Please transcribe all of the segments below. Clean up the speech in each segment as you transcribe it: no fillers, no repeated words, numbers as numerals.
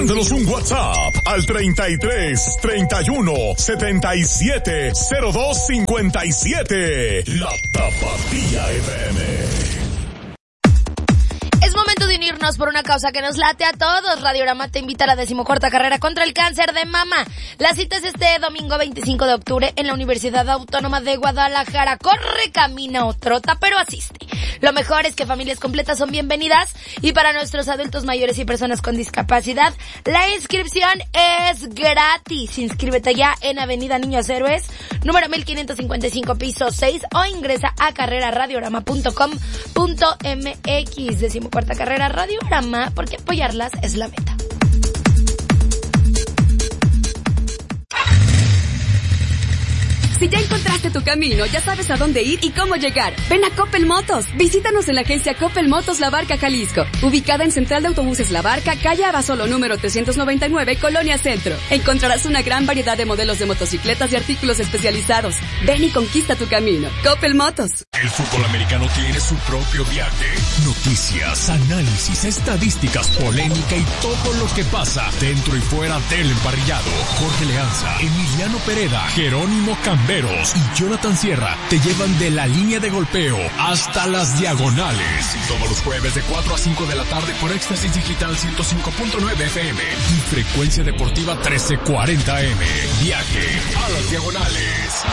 Mándanos un WhatsApp al 33 31 77 02 57. La Tapatía FM. Es momento de unirnos por una causa que nos late a todos. Radiorama te invita a la 14ª carrera contra el cáncer de mama. La cita es este domingo 25 de octubre en la Universidad Autónoma de Guadalajara. Corre, camina o trota, pero asiste. Lo mejor es que familias completas son bienvenidas y para nuestros adultos mayores y personas con discapacidad, la inscripción es gratis. Inscríbete ya en Avenida Niños Héroes, número 1555, piso 6 o ingresa a carreraradiorama.com.mx. 14ª carrera Radiorama, porque apoyarlas es la meta. Si ya encontraste tu camino, ya sabes a dónde ir y cómo llegar. Ven a Coppel Motos. Visítanos en la agencia Coppel Motos La Barca, Jalisco. Ubicada en Central de Autobuses La Barca, calle Abasolo número 399, Colonia Centro. Encontrarás una gran variedad de modelos de motocicletas y artículos especializados. Ven y conquista tu camino. Coppel Motos. El fútbol americano tiene su propio viaje. Noticias, análisis, estadísticas, polémica y todo lo que pasa dentro y fuera del emparrillado. Jorge Leanza, Emiliano Pereda, Jerónimo Camberos y Jonathan Sierra te llevan de la línea de golpeo hasta las diagonales. Todos los jueves de 4 a 5 de la tarde por Éxtasis Digital 105.9 FM y Frecuencia Deportiva 1340 AM. Viaje a las diagonales.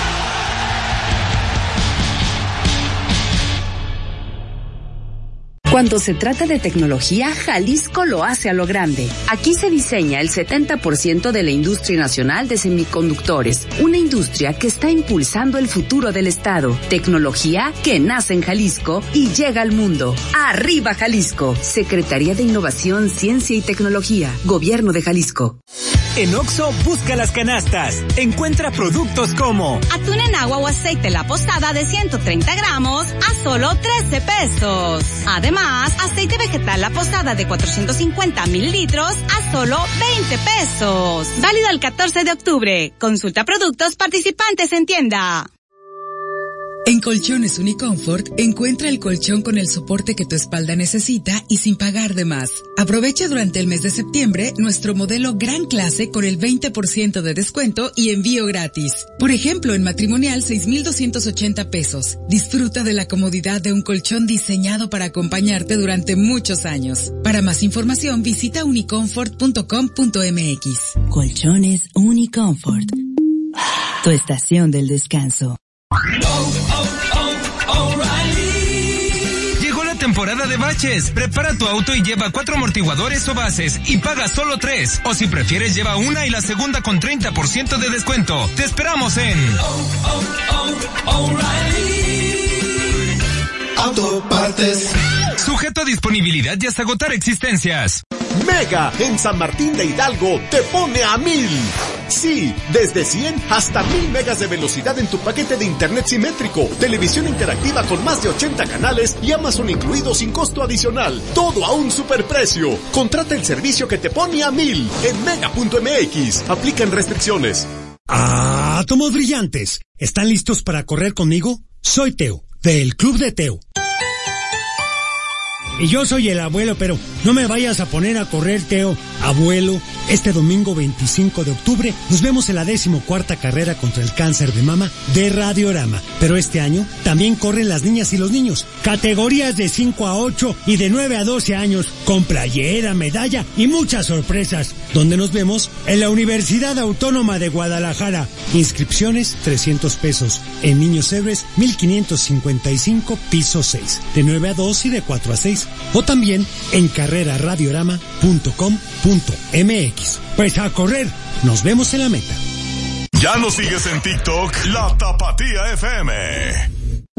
Cuando se trata de tecnología, Jalisco lo hace a lo grande. Aquí se diseña el 70% de la industria nacional de semiconductores, una industria que está impulsando el futuro del estado. Tecnología que nace en Jalisco y llega al mundo. ¡Arriba Jalisco! Secretaría de Innovación, Ciencia y Tecnología, Gobierno de Jalisco. En Oxxo, busca las canastas. Encuentra productos como atún en agua o aceite La Posada de 130 gramos a solo 13 pesos. Además, aceite vegetal La Posada de 450 mililitros a solo 20 pesos. Válido el 14 de octubre. Consulta productos participantes en tienda. En Colchones Unicomfort, encuentra el colchón con el soporte que tu espalda necesita y sin pagar de más. Aprovecha durante el mes de septiembre nuestro modelo Gran Clase con el 20% de descuento y envío gratis. Por ejemplo, en matrimonial 6,280 pesos. Disfruta de la comodidad de un colchón diseñado para acompañarte durante muchos años. Para más información, visita unicomfort.com.mx. Colchones Unicomfort. Tu estación del descanso. Llegó la temporada de baches. Prepara tu auto y lleva 4 amortiguadores o bases y paga solo 3. O si prefieres, lleva una y la segunda con 30% de descuento. Te esperamos en Autopartes. Sujeto a disponibilidad y hasta agotar existencias. Mega en San Martín de Hidalgo te pone a 1000. Sí, desde 100 hasta 1000 megas de velocidad en tu paquete de internet simétrico, televisión interactiva con más de 80 canales y Amazon incluido sin costo adicional. Todo a un superprecio. Contrata el servicio que te pone a 1000 en mega.mx. Aplican restricciones. Átomos brillantes. ¿Están listos para correr conmigo? Soy Teo, del Club de Teo. Y yo soy el abuelo, pero no me vayas a poner a correr, Teo. Abuelo, este domingo 25 de octubre nos vemos en la 14ª carrera contra el cáncer de mama de Radiorama. Pero este año también corren las niñas y los niños. Categorías de 5 a 8 y de 9 a 12 años, con playera, medalla y muchas sorpresas. Donde nos vemos en la Universidad Autónoma de Guadalajara. Inscripciones 300 pesos. En Niños Héroes 1555, piso 6. De 9 a 2 y de 4 a 6. O también en carreraradiorama.com.mx. Pues a correr, nos vemos en la meta. Ya nos sigues en TikTok, La Tapatía FM.